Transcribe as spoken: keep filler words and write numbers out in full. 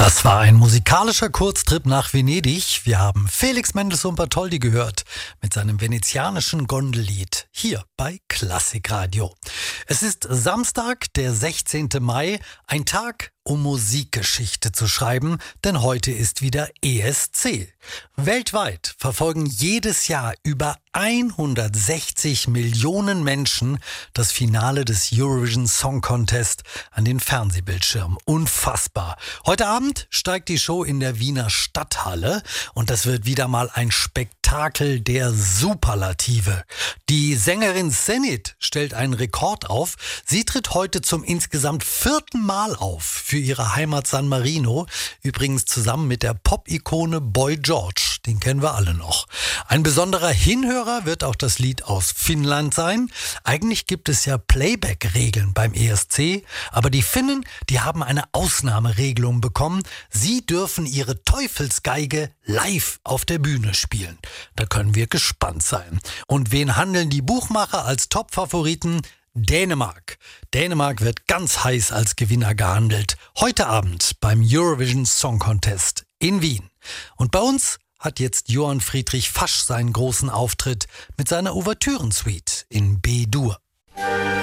Das war ein musikalischer Kurztrip nach Venedig. Wir haben Felix Mendelssohn Bartholdy gehört mit seinem venezianischen Gondellied hier bei Klassikradio. Es ist Samstag, der sechzehnten Mai, ein Tag, um Musikgeschichte zu schreiben, denn heute ist wieder E S C. Weltweit verfolgen jedes Jahr über hundertsechzig Millionen Menschen das Finale des Eurovision Song Contest an den Fernsehbildschirmen. Unfassbar. Heute Abend steigt die Show in der Wiener Stadthalle und das wird wieder mal ein Spektakel der Superlative. Die Sängerin Zenit stellt einen Rekord auf. Sie tritt heute zum insgesamt vierten Mal auf für ihre Heimat San Marino. Übrigens zusammen mit der Pop-Ikone Boy George. Den kennen wir alle noch. Ein besonderer Hinhörer wird auch das Lied aus Finnland sein. Eigentlich gibt es ja Playback-Regeln beim E S C, aber die Finnen, die haben eine Ausnahmeregelung bekommen. Sie dürfen ihre Teufelsgeige live auf der Bühne spielen. Da können wir gespannt sein. Und wen handeln die Buchmacher als Top-Favoriten? Dänemark. Dänemark wird ganz heiß als Gewinner gehandelt. Heute Abend beim Eurovision Song Contest in Wien. Und bei uns hat jetzt Johann Friedrich Fasch seinen großen Auftritt mit seiner Ouvertürensuite in B-Dur.